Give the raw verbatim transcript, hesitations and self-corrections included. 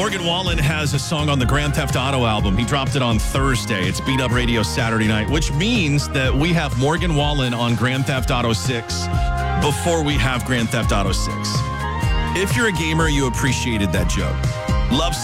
Morgan Wallen has a song on the Grand Theft Auto album. He dropped it on Thursday. It's Beat Up Radio Saturday night, which means that we have Morgan Wallen on Grand Theft Auto six before we have Grand Theft Auto six. If you're a gamer, you appreciated that joke. Love